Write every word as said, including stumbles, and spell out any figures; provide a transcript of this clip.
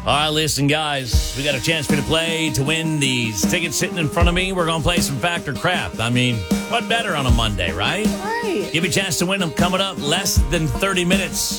right, listen, guys. We got a chance for you to play to win these tickets sitting in front of me. We're going to play some Fact or Crap. I mean, what better on a Monday, right? Right. Give you a chance to win them coming up less than thirty minutes.